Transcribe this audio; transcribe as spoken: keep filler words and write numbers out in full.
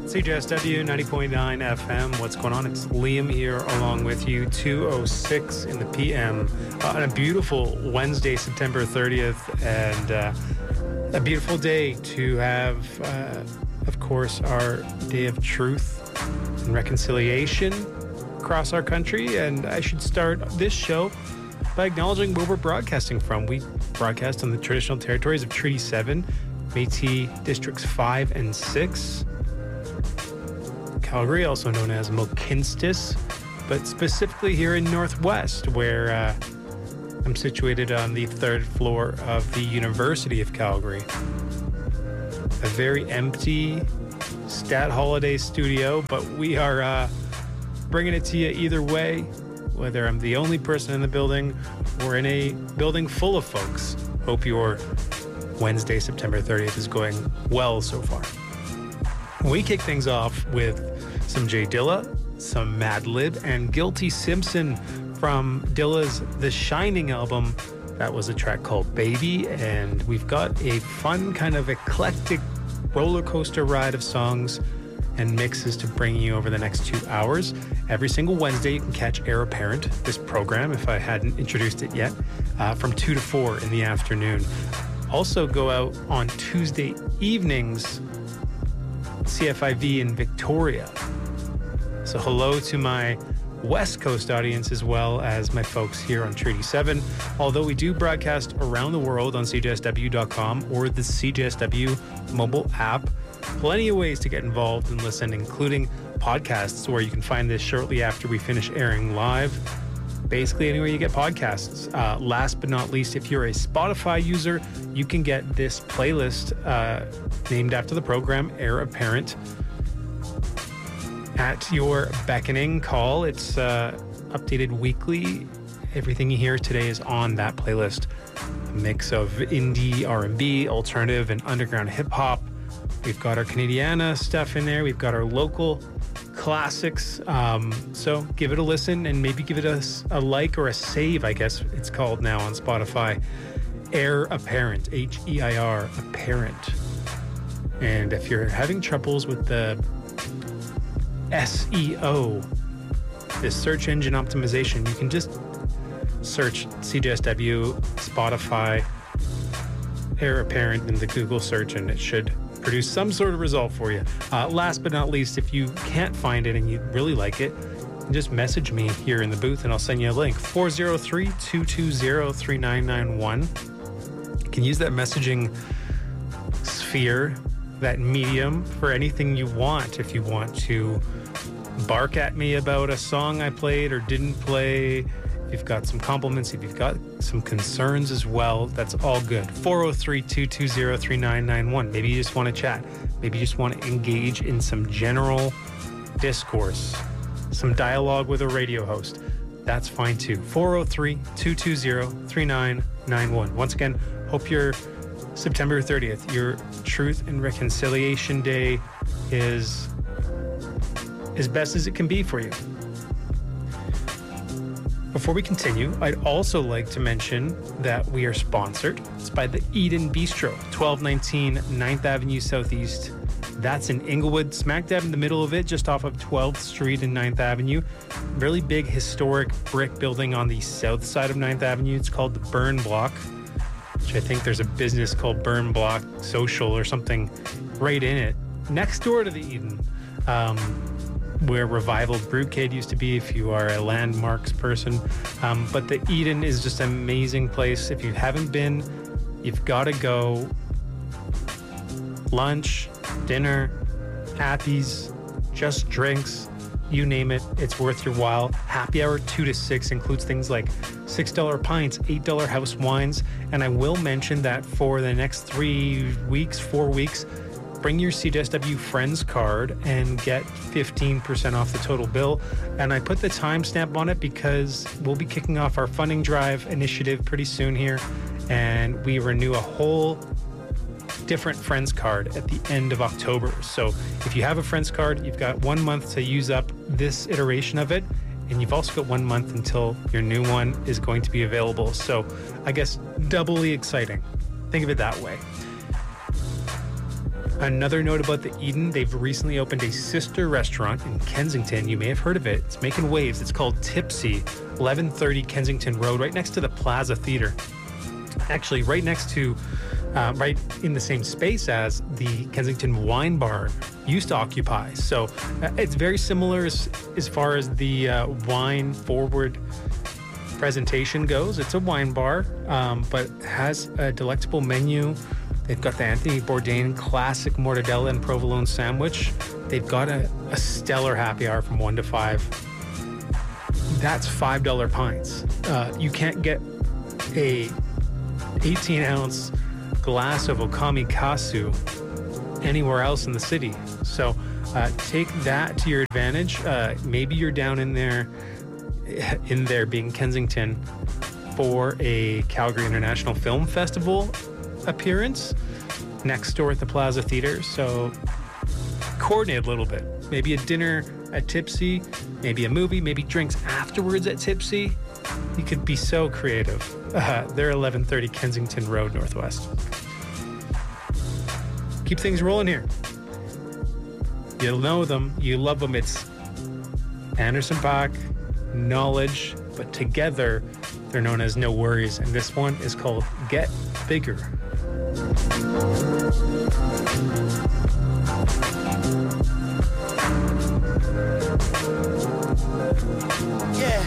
C J S W ninety point nine F M. What's going on? It's Liam here along with you. two oh six in the P M uh, on a beautiful Wednesday, September thirtieth, and uh, a beautiful day to have, uh, of course, our Day of Truth and Reconciliation across our country. And I should start this show by acknowledging where we're broadcasting from. We broadcast on the traditional territories of Treaty seven, Métis Districts five and six, Calgary, also known as Mohkinstsis, but specifically here in Northwest, where uh, I'm situated on the third floor of the University of Calgary. A very empty Stat Holiday studio, but we are uh, bringing it to you either way, whether I'm the only person in the building or in a building full of folks. Hope your Wednesday, September thirtieth is going well so far. We kick things off with some Jay Dilla, some Madlib, and Guilty Simpson from Dilla's The Shining album. That was a track called Baby, and we've got a fun kind of eclectic roller coaster ride of songs and mixes to bring you over the next two hours. Every single Wednesday, you can catch Heir Apparent, this program, if I hadn't introduced it yet, uh, from two to four in the afternoon. Also go out on Tuesday evenings, C F I V in Victoria. So hello to my West Coast audience as well as my folks here on Treaty seven. Although we do broadcast around the world on C J S W dot com or the C J S W mobile app. Plenty of ways to get involved and listen, including podcasts, where you can find this shortly after we finish airing live. Basically anywhere you get podcasts. Uh, last but not least, if you're a Spotify user, you can get this playlist uh, named after the program, Heir Apparent, at your beckoning call. It's uh, updated weekly. Everything you hear today is on that playlist. A mix of indie, R and B, alternative, and underground hip-hop. We've got our Canadiana stuff in there. We've got our local classics. Um, so give it a listen and maybe give it a, a like or a save, I guess it's called now on Spotify. Heir Apparent, H E I R, Apparent. And if you're having troubles with the S E O, this search engine optimization, you can just search C J S W, Spotify, Heir Apparent in the Google search, and it should produce some sort of result for you. Uh, last but not least, if you can't find it and you really like it, just message me here in the booth and I'll send you a link. four oh three, two two zero, three nine nine one. You can use that messaging sphere, that medium, for anything you want. If you want to bark at me about a song I played or didn't play, if you've got some compliments, if you've got some concerns as well, that's all good. four oh three, two two zero, three nine nine one. Maybe you just want to chat. Maybe you just want to engage in some general discourse, some dialogue with a radio host. That's fine too. four oh three, two two zero, three nine nine one. Once again, hope your September thirtieth, your Truth and Reconciliation Day, is as best as it can be for you. Before we continue, I'd also like to mention that we are sponsored. It's by the Eden Bistro, twelve nineteen ninth Avenue Southeast. That's in Inglewood, smack dab in the middle of it, just off of twelfth Street and ninth Avenue. Really big historic brick building on the south side of ninth Avenue. It's called the Burn Block, which I think there's a business called Burn Block Social or something right in it, next door to the Eden. Um, where Revival Brewcade used to be, if you are a landmarks person. Um, but the Eden is just an amazing place. If you haven't been, you've got to go. Lunch, dinner, happies, just drinks, you name it, it's worth your while. Happy hour two to six includes things like six dollar pints, eight dollar house wines. And I will mention that for the next three weeks, four weeks, bring your C J S W Friends card and get fifteen percent off the total bill. And I put the timestamp on it because we'll be kicking off our funding drive initiative pretty soon here. And we renew a whole different Friends card at the end of October. So if you have a Friends card, you've got one month to use up this iteration of it. And you've also got one month until your new one is going to be available. So I guess doubly exciting. Think of it that way. Another note about the Eden, they've recently opened a sister restaurant in Kensington. You may have heard of it. It's making waves. It's called Tipsy, eleven thirty Kensington Road, right next to the Plaza Theatre. Actually, right next to, uh, right in the same space as the Kensington Wine Bar used to occupy. So uh, it's very similar as, as far as the uh, wine forward presentation goes. It's a wine bar, um, but has a delectable menu. They've got the Anthony Bourdain classic mortadella and provolone sandwich. They've got a, a stellar happy hour from one to five. That's five dollar pints. Uh, you can't get a eighteen ounce glass of Okami Kasu anywhere else in the city. So uh, take that to your advantage. Uh, maybe you're down in there, in there being Kensington for a Calgary International Film Festival appearance next door at the Plaza Theatre. So coordinate a little bit. Maybe a dinner at Tipsy, maybe a movie, maybe drinks afterwards at Tipsy. You could be so creative. Uh, they're eleven thirty Kensington Road, Northwest. Keep things rolling here. You'll know them. You love them. It's Anderson .Paak, Knowledge, but together they're known as No Worries. And this one is called Get Bigger. Yeah.